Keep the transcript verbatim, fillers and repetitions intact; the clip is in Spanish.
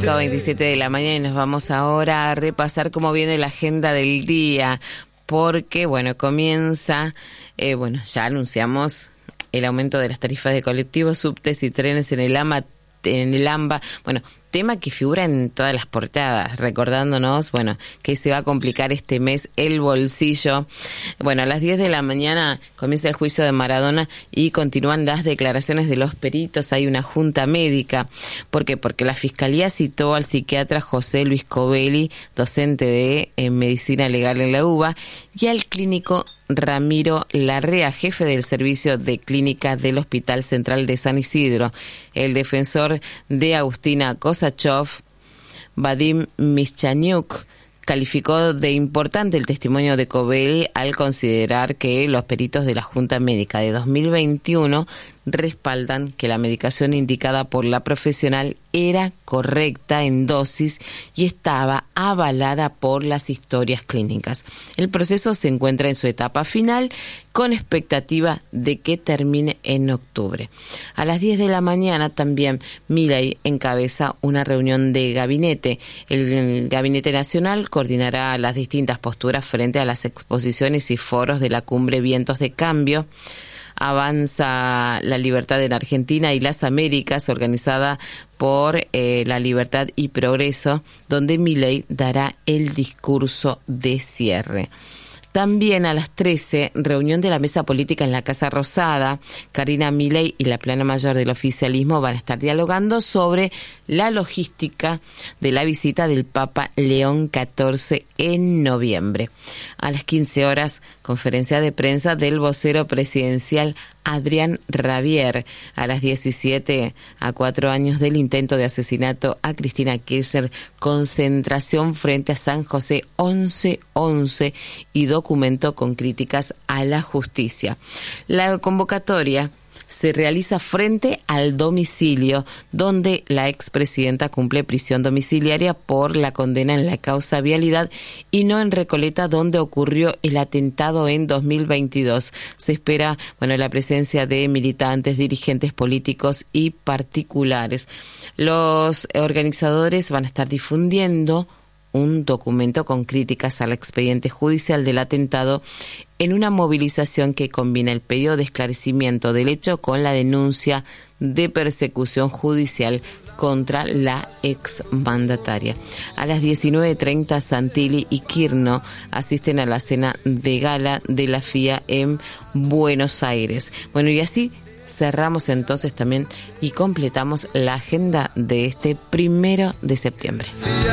cinco veintisiete de la mañana y nos vamos ahora a repasar cómo viene la agenda del día, porque, bueno, comienza, eh, bueno, ya anunciamos el aumento de las tarifas de colectivos, subtes y trenes en el AMBA, en el AMBA, bueno, tema que figura en todas las portadas, recordándonos, bueno, que se va a complicar este mes el bolsillo. Bueno, a las diez de la mañana comienza el juicio de Maradona y continúan las declaraciones de los peritos. Hay una junta médica. ¿Por qué? Porque la Fiscalía citó al psiquiatra José Luis Covelli, docente de eh, Medicina Legal en la UBA, y al clínico Ramiro Larrea, jefe del servicio de clínica del Hospital Central de San Isidro. El defensor de Agustina Kosachov, Vadim Mischaniuk, calificó de importante el testimonio de Covelli al considerar que los peritos de la Junta Médica de dos mil veintiuno respaldan que la medicación indicada por la profesional era correcta en dosis y estaba avalada por las historias clínicas. El proceso se encuentra en su etapa final con expectativa de que termine en octubre. A las diez de la mañana también Milei encabeza una reunión de gabinete. El Gabinete Nacional coordinará las distintas posturas frente a las exposiciones y foros de la cumbre Vientos de Cambio. Avanza la Libertad en Argentina y las Américas, organizada por eh, La Libertad y Progreso, donde Milei dará el discurso de cierre. También a las trece, reunión de la mesa política en la Casa Rosada. Karina Milei y la plana mayor del oficialismo van a estar dialogando sobre la logística de la visita del Papa León catorce en noviembre. A las quince horas, conferencia de prensa del vocero presidencial Adrián Rabier. A las diecisiete, a cuatro años del intento de asesinato a Cristina Kirchner, concentración frente a San José once once y documento con críticas a la justicia. La convocatoria se realiza frente al domicilio donde la expresidenta cumple prisión domiciliaria por la condena en la causa vialidad y no en Recoleta, donde ocurrió el atentado en dos mil veintidós. Se espera, bueno, la presencia de militantes, dirigentes políticos y particulares. Los organizadores van a estar difundiendo un documento con críticas al expediente judicial del atentado en una movilización que combina el pedido de esclarecimiento del hecho con la denuncia de persecución judicial contra la exmandataria. A las diecinueve treinta, Santilli y Kirchner asisten a la cena de gala de la F I A en Buenos Aires. Bueno, y así cerramos entonces también y completamos la agenda de este primero de septiembre.